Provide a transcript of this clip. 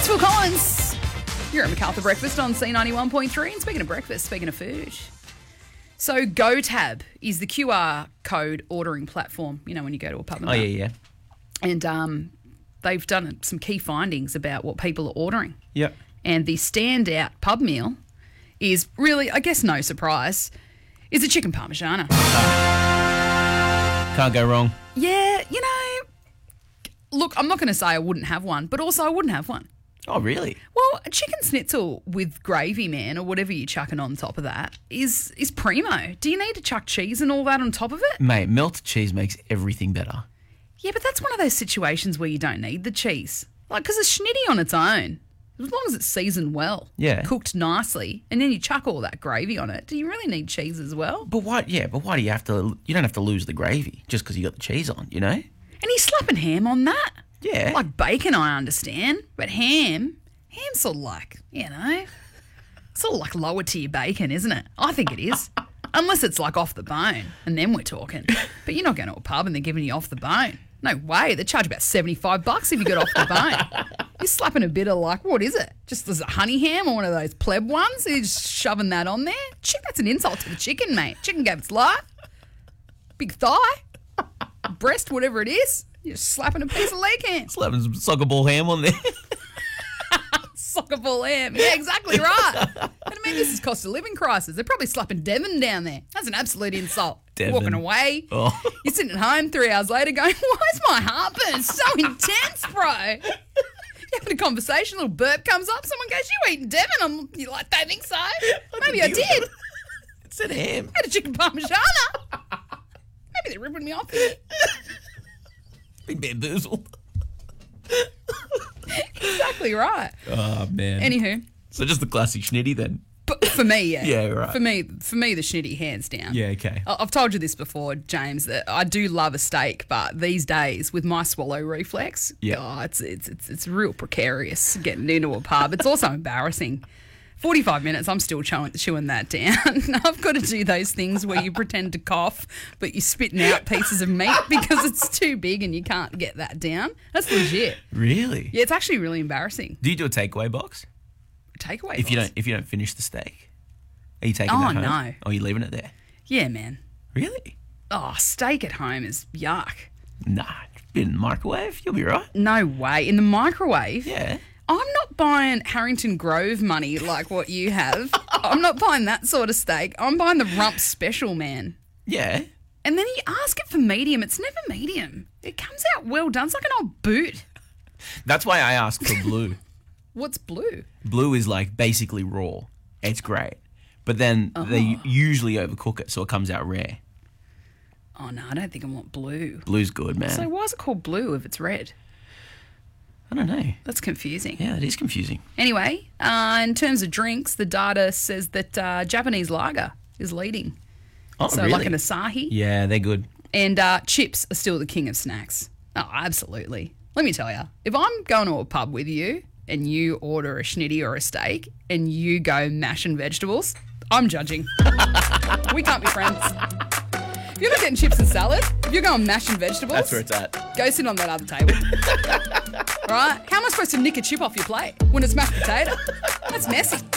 Phil Collins. You're at MacArthur Breakfast on C91.3. And speaking of breakfast, speaking of food. So GoTab is the QR code ordering platform, you know, when you go to a pub. Oh, yeah. And they've done some key findings about what people are ordering. Yep. And the standout pub meal is really, I guess no surprise, is a chicken parmigiana. Can't go wrong. Yeah, you know, look, I'm not going to say I wouldn't have one, but also I wouldn't have one. Oh, really? Well, a chicken schnitzel with gravy, man, or whatever you're chucking on top of that is primo. Do you need to chuck cheese and all that on top of it? Mate, melted cheese makes everything better. Yeah, but that's one of those situations where you don't need the cheese. Like, because a schnitty on its own, as long as it's seasoned well, Yeah. cooked nicely, and then you chuck all that gravy on it, do you really need cheese as well? But why? Yeah, but why do you have to? You don't have to lose the gravy just because you got the cheese on, you know? And he's slapping ham on that. Yeah. Like bacon, I understand, but ham's sort of like, you know, sort of like lower tier bacon, isn't it? I think it is. Unless it's like off the bone, and then we're talking. But you're not going to a pub and they're giving you off the bone. No way. They charge about $75 if you get off the bone. You're slapping a bit of like, what is it? Just as a honey ham or one of those pleb ones? You're just shoving that on there? That's an insult to the chicken, mate. Chicken gave its life. Big thigh, breast, whatever it is. You're just slapping a piece of leg ham. Slapping some soccer ball ham on there. Soccer ball ham. Yeah, exactly right. And I mean, this is cost of living crisis. They're probably slapping Devon down there. That's an absolute insult. Devon. Walking away. Oh. You're sitting at home 3 hours later going, why is my heartburn so intense, bro? You're having a conversation, a little burp comes up, someone goes, you eating Devon? You're like, don't think so. Maybe I did. It said ham. I had a chicken parmigiana. Maybe they're ripping me off here. Big bamboozled. Exactly right. Oh, man. Anywho. So just the classic schnitty then? But for me, yeah. Yeah, right. For me, the schnitty, hands down. Yeah, okay. I've told you this before, James, that I do love a steak, but these days with my swallow reflex, it's real precarious getting into a pub. It's also embarrassing. 45 minutes, I'm still chewing that down. I've got to do those things where you pretend to cough, but you're spitting out pieces of meat because it's too big and you can't get that down. That's legit. Really? Yeah, it's actually really embarrassing. Do you do a takeaway box? Takeaway If you don't finish the steak, are you taking Oh, that home? no. Or are you leaving it there? Yeah, man. Really? Oh, steak at home is yuck. Nah, bit in the microwave, you'll be right. No way. In the microwave? Yeah. I'm not buying Harrington Grove money like what you have. I'm not buying that sort of steak. I'm buying the rump special, man. Yeah. And then you ask it for medium. It's never medium. It comes out well done. It's like an old boot. That's why I asked for blue. What's blue? Blue is like basically raw. It's great. But then they usually overcook it so it comes out rare. Oh, no, I don't think I want blue. Blue's good, man. So why is it called blue if it's red? I don't know. That's confusing. Yeah, it is confusing. Anyway, in terms of drinks, the data says that Japanese lager is leading. Oh, So really? like an Asahi. Yeah, they're good. And chips are still the king of snacks. Oh, absolutely. Let me tell you, if I'm going to a pub with you and you order a schnitty or a steak and you go mash and vegetables, I'm judging. We can't be friends. If you're not getting chips and salad, if you're going mash and vegetables, That's where it's at. go sit on that other table. All right? How am I supposed to nick a chip off your plate when it's mashed potato? That's messy.